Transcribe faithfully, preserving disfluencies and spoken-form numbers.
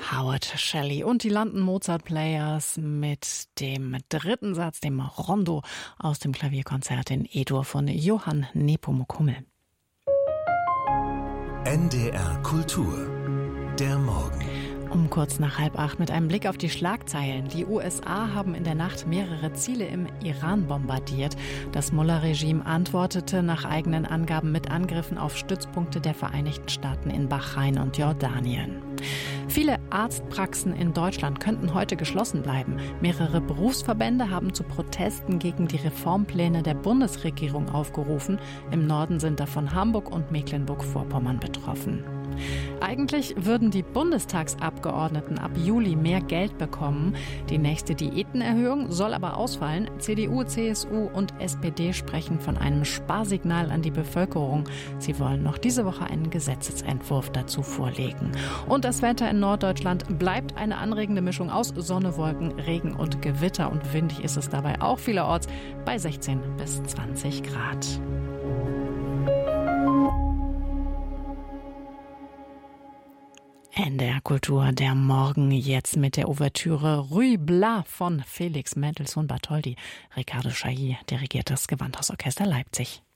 Howard Shelley und die London Mozart Players mit dem dritten Satz, dem Rondo aus dem Klavierkonzert in E-Dur von Johann Nepomuk Hummel. N D R Kultur, der Morgen. Um kurz nach halb acht mit einem Blick auf die Schlagzeilen. Die U S A haben in der Nacht mehrere Ziele im Iran bombardiert. Das Mullah-Regime antwortete nach eigenen Angaben mit Angriffen auf Stützpunkte der Vereinigten Staaten in Bahrain und Jordanien. Viele Arztpraxen in Deutschland könnten heute geschlossen bleiben. Mehrere Berufsverbände haben zu Protesten gegen die Reformpläne der Bundesregierung aufgerufen. Im Norden sind davon Hamburg und Mecklenburg-Vorpommern betroffen. Eigentlich würden die Bundestagsabgeordneten ab Juli mehr Geld bekommen. Die nächste Diätenerhöhung soll aber ausfallen. C D U, C S U und S P D sprechen von einem Sparsignal an die Bevölkerung. Sie wollen noch diese Woche einen Gesetzesentwurf dazu vorlegen. Und das Wetter in Norddeutschland bleibt eine anregende Mischung aus Sonne, Wolken, Regen und Gewitter. Und windig ist es dabei auch vielerorts bei sechzehn bis zwanzig Grad. N D R Kultur, der Morgen jetzt mit der Ouvertüre Ruy Blas von Felix Mendelssohn Bartholdy. Riccardo Chailly dirigiert das Gewandhausorchester Leipzig.